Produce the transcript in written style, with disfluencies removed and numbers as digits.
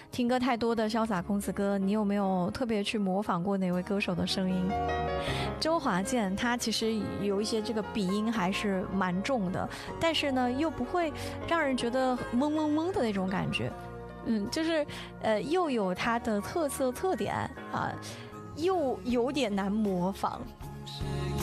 听歌太多的潇洒公子哥，你有没有特别去模仿过哪位歌手的声音？周华健他其实有一些这个鼻音还是蛮重的，但是呢又不会让人觉得懵懵懵的那种感觉。就是又有他的特色特点啊，又有点难模仿。